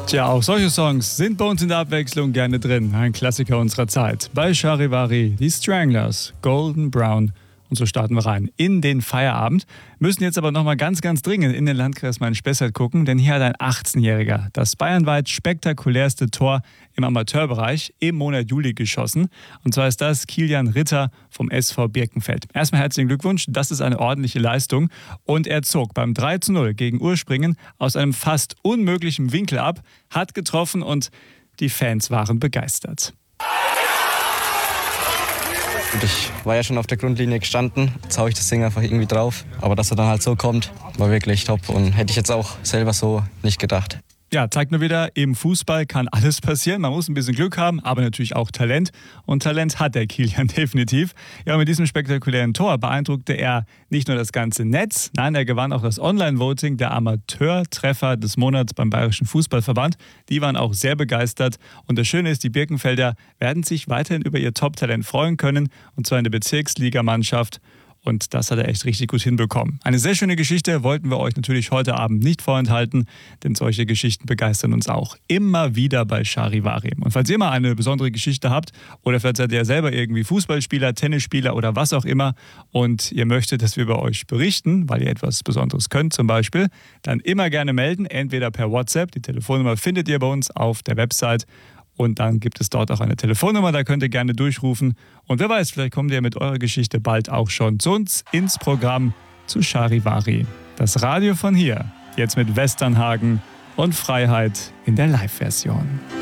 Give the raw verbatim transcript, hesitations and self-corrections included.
Tja, auch solche Songs sind bei uns in der Abwechslung gerne drin. Ein Klassiker unserer Zeit. Bei Charivari, die Stranglers, Golden Brown. Und so starten wir rein in den Feierabend. Müssen jetzt aber nochmal ganz, ganz dringend in den Landkreis Main-Spessart gucken, denn hier hat ein achtzehnjähriger das bayernweit spektakulärste Tor im Amateurbereich im Monat Juli geschossen. Und zwar ist das Kilian Ritter vom S V Birkenfeld. Erstmal herzlichen Glückwunsch, das ist eine ordentliche Leistung. Und er zog beim drei zu null gegen Urspringen aus einem fast unmöglichen Winkel ab, hat getroffen und die Fans waren begeistert. Ich war ja schon auf der Grundlinie gestanden, jetzt haue ich das Ding einfach irgendwie drauf. Aber dass er dann halt so kommt, war wirklich top und hätte ich jetzt auch selber so nicht gedacht. Ja, zeigt nur wieder, im Fußball kann alles passieren. Man muss ein bisschen Glück haben, aber natürlich auch Talent. Und Talent hat der Kilian definitiv. Ja, mit diesem spektakulären Tor beeindruckte er nicht nur das ganze Netz, nein, er gewann auch das Online-Voting der Amateurtreffer des Monats beim Bayerischen Fußballverband. Die waren auch sehr begeistert. Und das Schöne ist, die Birkenfelder werden sich weiterhin über ihr Top-Talent freuen können. Und zwar in der Bezirksligamannschaft. Und das hat er echt richtig gut hinbekommen. Eine sehr schöne Geschichte wollten wir euch natürlich heute Abend nicht vorenthalten, denn solche Geschichten begeistern uns auch immer wieder bei Charivari. Und falls ihr mal eine besondere Geschichte habt oder vielleicht seid ihr ja selber irgendwie Fußballspieler, Tennisspieler oder was auch immer und ihr möchtet, dass wir über euch berichten, weil ihr etwas Besonderes könnt zum Beispiel, dann immer gerne melden, entweder per WhatsApp, die Telefonnummer findet ihr bei uns auf der Website. Und dann gibt es dort auch eine Telefonnummer, da könnt ihr gerne durchrufen. Und wer weiß, vielleicht kommt ihr mit eurer Geschichte bald auch schon zu uns ins Programm zu Charivari. Das Radio von hier, jetzt mit Westernhagen und Freiheit in der Live-Version.